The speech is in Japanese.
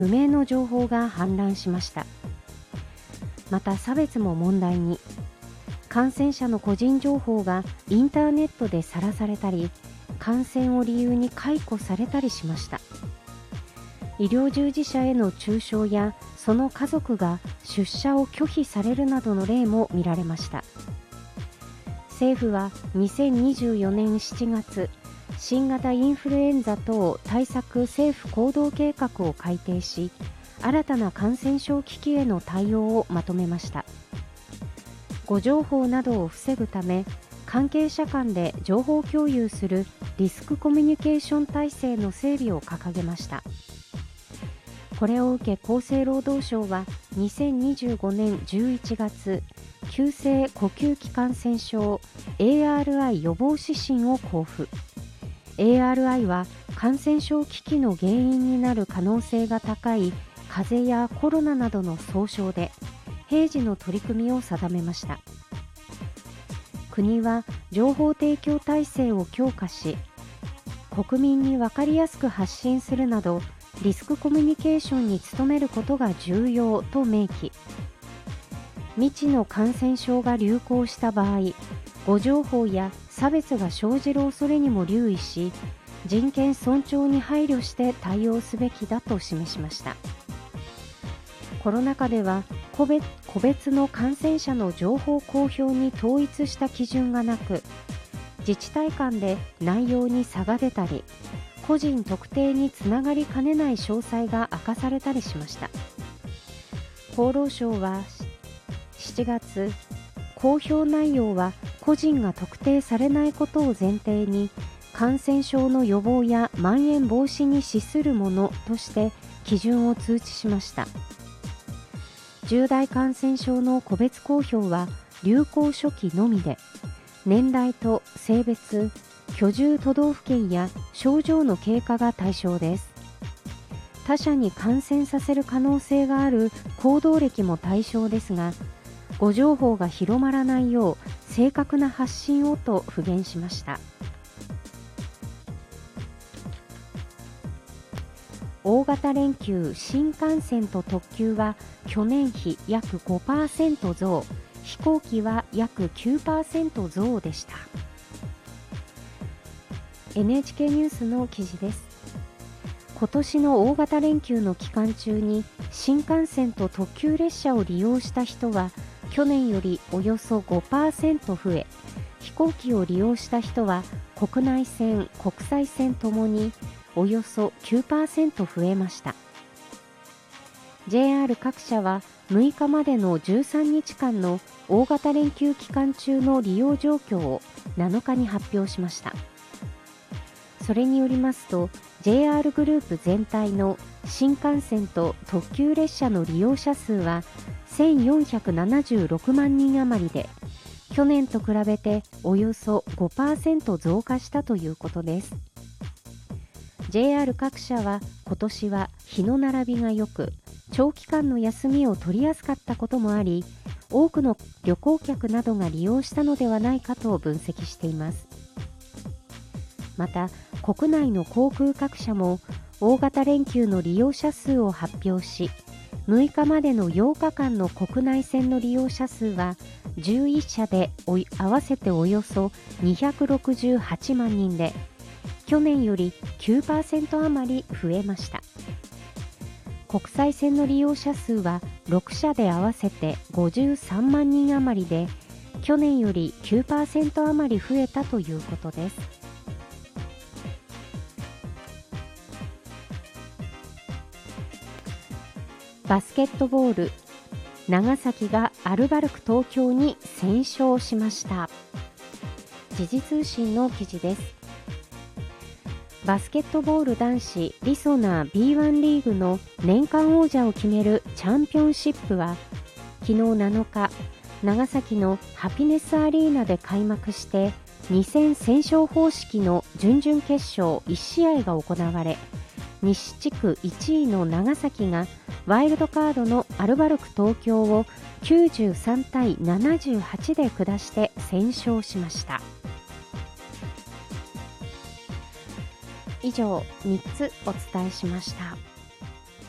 不明の情報が氾濫しました。また差別も問題に。感染者の個人情報がインターネットでさらされたり、感染を理由に解雇されたりしました。医療従事者への中傷やその家族が出社を拒否されるなどの例も見られました。政府は2024年7月、新型インフルエンザ等対策政府行動計画を改定し、新たな感染症危機への対応をまとめました。誤情報などを防ぐため、関係者間で情報共有するリスクコミュニケーション体制の整備を掲げました。これを受け厚生労働省は2025年11月、急性呼吸器感染症 ARI 予防指針を公布。ARI は感染症危機の原因になる可能性が高い風邪やコロナなどの総称で、平時の取り組みを定めました。国は情報提供体制を強化し、国民に分かりやすく発信するなど、リスクコミュニケーションに努めることが重要と明記。未知の感染症が流行した場合、誤情報や差別が生じる恐れにも留意し、人権尊重に配慮して対応すべきだと示しました。コロナ禍では個別の感染者の情報公表に統一した基準がなく、自治体間で内容に差が出たり、個人特定につながりかねない詳細が明かされたりしました。厚労省は7月、公表内容は個人が特定されないことを前提に、感染症の予防やまん延防止に資するものとして基準を通知しました。重大感染症の個別公表は流行初期のみで、年代と性別、居住都道府県や症状の経過が対象です。他者に感染させる可能性がある行動歴も対象ですが、誤情報が広まらないよう正確な発信をと付言しました。大型連休、新幹線と特急は去年比約 5% 増、飛行機は約 9% 増でした。NHK ニュースの記事です。今年の大型連休の期間中に新幹線と特急列車を利用した人は去年よりおよそ 5% 増え、飛行機を利用した人は国内線、国際線ともにおよそ 9% 増えました。JR 各社は6日までの13日間の大型連休期間中の利用状況を7日に発表しました。それによりますと、JR グループ全体の新幹線と特急列車の利用者数は1476万人余りで、去年と比べておよそ 5% 増加したということです。JR 各社は今年は日の並びが良く、長期間の休みを取りやすかったこともあり、多くの旅行客などが利用したのではないかと分析しています。また、国内の航空各社も大型連休の利用者数を発表し、6日までの8日間の国内線の利用者数は11社で合わせておよそ268万人で、去年より 9% 余り増えました。国際線の利用者数は6社で合わせて53万人余りで、去年より 9% 余り増えたということです。バスケットボール、長崎がアルバルク東京に先勝しました。時事通信の記事です。バスケットボール男子りそな B1 リーグの年間王者を決めるチャンピオンシップは昨日7日、長崎のハピネスアリーナで開幕して2戦先勝方式の準々決勝1試合が行われ、西地区1位の長崎がワイルドカードのアルバルク東京を93対78で下して先勝しました。以上3つお伝えしました。